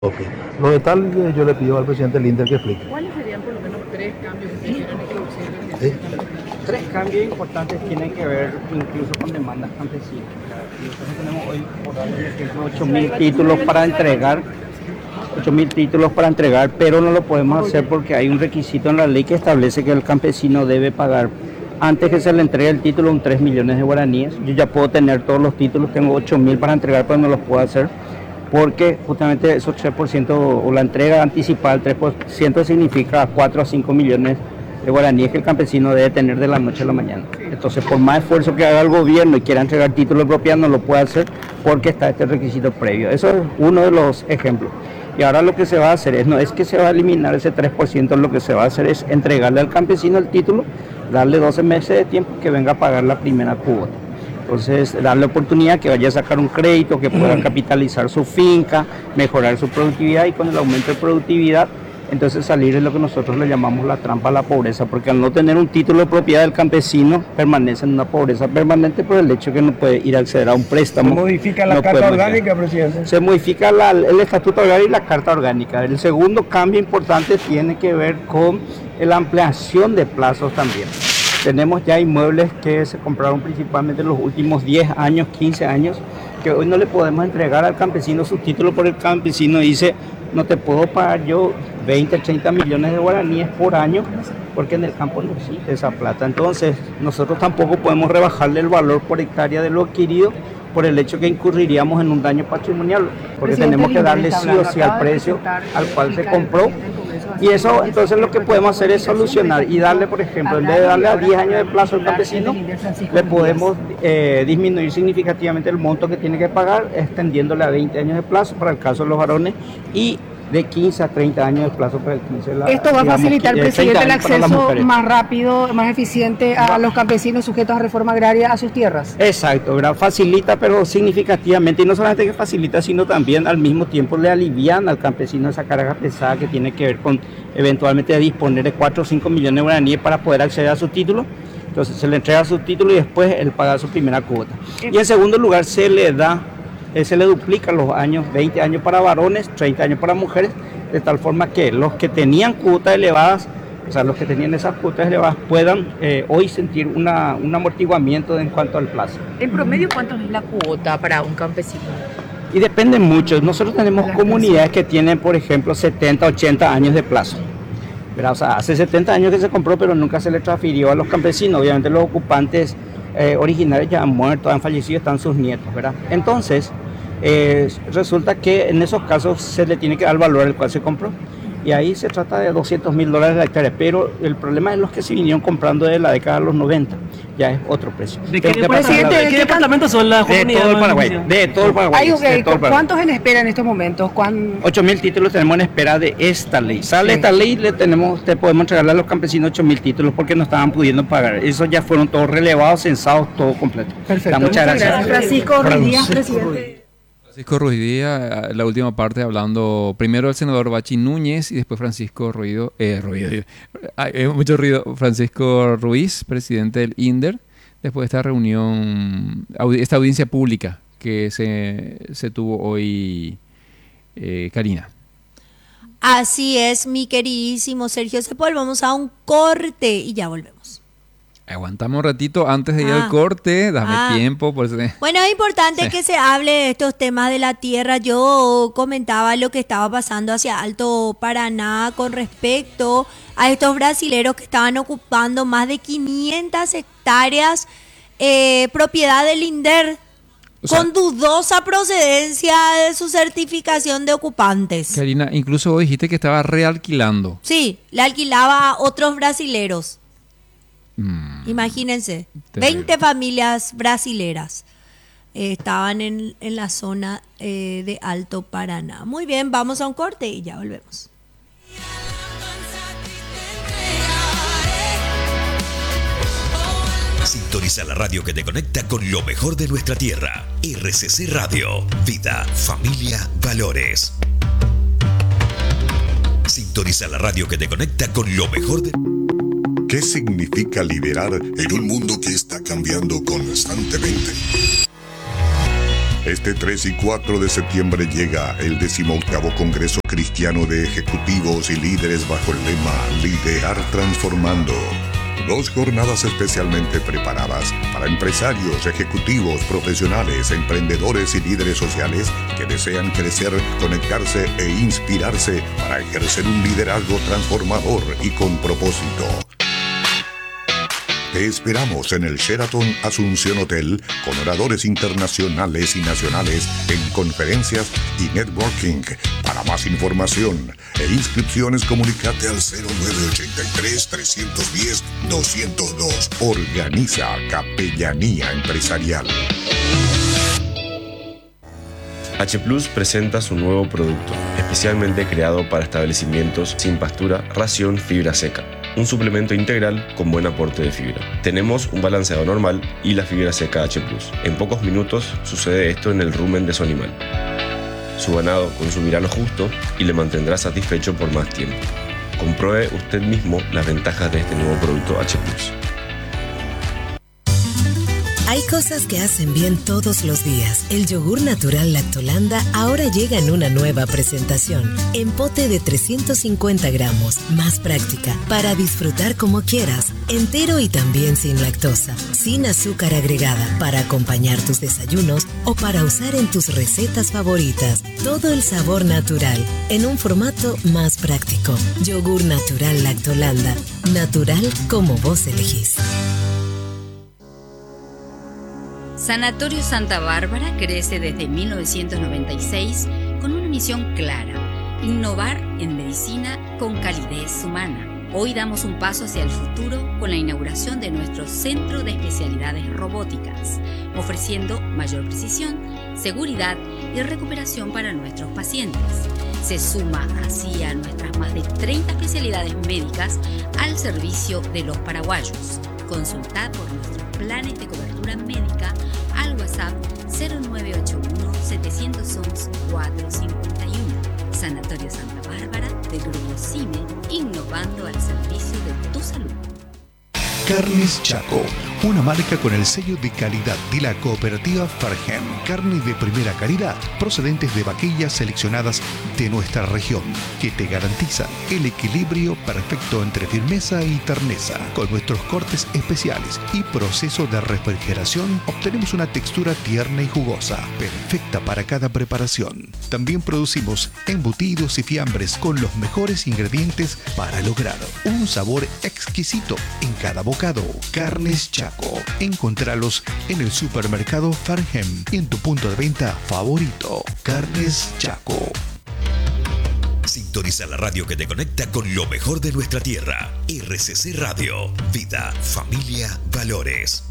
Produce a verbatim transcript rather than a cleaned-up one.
Ok. Lo de tal, eh, yo le pido al presidente Linder que explique. ¿Cuáles serían por lo menos tres cambios que quieran introducir? ¿Sí? Tres cambios importantes tienen que ver incluso con demandas campesinas. Nosotros tenemos hoy, por dar un ejemplo, ocho mil títulos para entregar, ocho mil títulos para entregar, pero no lo podemos hacer porque hay un requisito en la ley que establece que el campesino debe pagar antes que se le entregue el título un tres millones de guaraníes. Yo ya puedo tener todos los títulos, tengo ocho mil para entregar, pero no los puedo hacer porque justamente esos tres por ciento o la entrega anticipada del tres por ciento significa cuatro a cinco millones de guaraníes que el campesino debe tener de la noche a la mañana. Entonces, por más esfuerzo que haga el gobierno y quiera entregar título de propiedad, no lo puede hacer porque está este requisito previo. Eso es uno de los ejemplos. Y ahora lo que se va a hacer es, no es que se va a eliminar ese tres por ciento, lo que se va a hacer es entregarle al campesino el título, darle doce meses de tiempo que venga a pagar la primera cuota. Entonces, darle oportunidad que vaya a sacar un crédito, que pueda capitalizar su finca, mejorar su productividad y con el aumento de productividad, entonces salir de lo que nosotros le llamamos la trampa a la pobreza, porque al no tener un título de propiedad del campesino, permanece en una pobreza permanente por el hecho que no puede ir a acceder a un préstamo. ¿Se modifica la no Carta puede Orgánica, modificar. presidente? Se modifica la, el Estatuto Orgánico y la Carta Orgánica. El segundo cambio importante tiene que ver con la ampliación de plazos también. Tenemos ya inmuebles que se compraron principalmente en los últimos diez años, quince años, que hoy no le podemos entregar al campesino su título porque el campesino dice, no te puedo pagar yo veinte, treinta millones de guaraníes por año porque en el campo no existe esa plata. Entonces, nosotros tampoco podemos rebajarle el valor por hectárea de lo adquirido por el hecho que incurriríamos en un daño patrimonial, porque Presidente, tenemos que darle está sí o hablando, sí al acaba de precio presentar al cual se el compró. Y eso, entonces lo que podemos hacer es solucionar y darle, por ejemplo, en vez de darle a diez años de plazo al campesino, le podemos eh, disminuir significativamente el monto que tiene que pagar, extendiéndole a veinte años de plazo para el caso de los varones y de quince a treinta años de plazo para el quince. La, Esto va a digamos, facilitar, eh, presidente, el treinta años para las acceso mujeres. más rápido, más eficiente a los campesinos sujetos a reforma agraria a sus tierras. Exacto, ¿verdad? Facilita, pero significativamente, y no solamente que facilita, sino también al mismo tiempo le aliviana al campesino esa carga pesada que tiene que ver con eventualmente disponer de cuatro o cinco millones de guaraníes para poder acceder a su título. Entonces se le entrega su título y después él paga su primera cuota. Y en segundo lugar se le da, eh, se le duplican los años, veinte años para varones, treinta años para mujeres, de tal forma que los que tenían cuotas elevadas, o sea, los que tenían esas cuotas elevadas puedan eh, hoy sentir una, un amortiguamiento en cuanto al plazo. En promedio, ¿cuánto es la cuota para un campesino? Y depende mucho. Nosotros tenemos comunidades que tienen, por ejemplo, setenta, ochenta años de plazo. ¿Verdad? O sea, hace setenta años que se compró, pero nunca se le transfirió a los campesinos. Obviamente los ocupantes eh, originarios ya han muerto, han fallecido, están sus nietos, ¿verdad? Entonces, eh, resulta que en esos casos se le tiene que dar el valor al cual se compró. Y ahí se trata de doscientos mil dólares la hectárea, pero el problema es los que se vinieron comprando de la década de los noventa, ya es otro precio. ¿De Tengo qué, que pasar departamento, la- ¿de qué departamento son las De comunidades? todo el Paraguay, de todo el Paraguay. Hay, de ok, todo el Paraguay. ¿cuántos en espera en estos momentos? ¿Cuán... ocho mil títulos tenemos en espera de esta ley. Sale Sí. esta ley, le tenemos, te podemos entregarle a los campesinos ocho mil títulos porque no estaban pudiendo pagar. Esos ya fueron todos relevados, censados, todo completo. Perfecto. Da, muchas gracias. Francisco Ruiz Díaz, presidente. Francisco Ruiz Díaz, la última parte hablando primero del senador Bachi Núñez y después Francisco Ruido, eh, Ruido, hay eh, mucho ruido, Francisco Ruiz, presidente del INDER, después de esta reunión, audi- esta audiencia pública que se, se tuvo hoy, eh, Karina. Así es, mi queridísimo Sergio Cepol. Vamos a un corte y ya volvemos. Aguantamos un ratito antes de ir Ah. al corte, dame Ah. tiempo. Por... Bueno, es importante Sí. que se hable de estos temas de la tierra. Yo comentaba lo que estaba pasando hacia Alto Paraná con respecto a estos brasileros que estaban ocupando más de quinientas hectáreas, eh, propiedad del INDER, O sea, con dudosa procedencia de su certificación de ocupantes. Karina, incluso vos dijiste que estaba realquilando. Sí, le alquilaba a otros brasileros. Mm, Imagínense, terrible. veinte familias brasileras eh, estaban en, en la zona eh, de Alto Paraná. Muy bien, vamos a un corte y ya volvemos. Sintoniza la radio que te conecta con lo mejor de nuestra tierra. R C C Radio. Vida, familia, valores. Sintoniza la radio que te conecta con lo mejor de... ¿Qué significa liderar en un mundo que está cambiando constantemente? Este tres y cuatro de septiembre llega el decimoctavo Congreso Cristiano de Ejecutivos y Líderes bajo el lema Liderar Transformando. Dos jornadas especialmente preparadas para empresarios, ejecutivos, profesionales, emprendedores y líderes sociales que desean crecer, conectarse e inspirarse para ejercer un liderazgo transformador y con propósito. Te esperamos en el Sheraton Asunción Hotel con oradores internacionales y nacionales en conferencias y networking. Para más información e inscripciones, comunícate al cero nueve ochenta y tres, trescientos diez, doscientos dos. Organiza Capellanía Empresarial. H Plus presenta su nuevo producto, especialmente creado para establecimientos sin pastura, ración fibra seca. Un suplemento integral con buen aporte de fibra. Tenemos un balanceado normal y la fibra seca H Plus. En pocos minutos sucede esto en el rumen de su animal. Su ganado consumirá lo justo y le mantendrá satisfecho por más tiempo. Compruebe usted mismo las ventajas de este nuevo producto H Plus. Hay cosas que hacen bien todos los días. El yogur natural Lactolanda ahora llega en una nueva presentación. En pote de trescientos cincuenta gramos, más práctica, para disfrutar como quieras. Entero y también sin lactosa, sin azúcar agregada, para acompañar tus desayunos o para usar en tus recetas favoritas. Todo el sabor natural, en un formato más práctico. Yogur natural Lactolanda. Natural como vos elegís. Sanatorio Santa Bárbara crece desde mil novecientos noventa y seis con una misión clara: innovar en medicina con calidez humana. Hoy damos un paso hacia el futuro con la inauguración de nuestro Centro de Especialidades Robóticas, ofreciendo mayor precisión, seguridad y recuperación para nuestros pacientes. Se suma así a nuestras más de treinta especialidades médicas al servicio de los paraguayos. Consultad por nuestros planes de cobertura médica al WhatsApp cero nueve ocho uno, setecientos once, cuatrocientos cincuenta y uno. Sanatorio Santa Bárbara del Grupo CIME, innovando al servicio de tu salud. Carnes Chaco, una marca con el sello de calidad de la cooperativa Farhem. Carne de primera calidad, procedentes de vaquillas seleccionadas de nuestra región, que te garantizan el equilibrio perfecto entre firmeza y terneza. Con nuestros cortes especiales y proceso de refrigeración, obtenemos una textura tierna y jugosa, perfecta para cada preparación. También producimos embutidos y fiambres con los mejores ingredientes para lograr un sabor exquisito en cada bocado. Carnes Chaco. Encontralos en el supermercado Farhem y en tu punto de venta favorito. Carnes Chaco. Sintoniza la radio que te conecta con lo mejor de nuestra tierra. R C C Radio. Vida, familia, valores.